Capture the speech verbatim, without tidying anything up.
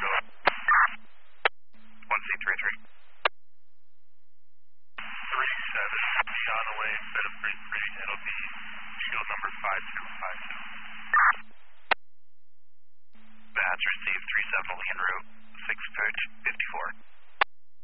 one C three three. three seven, be on the way instead of three three, it'll be shield number five two five two. That's received, three seven will be en route, six pitch, fifty-four.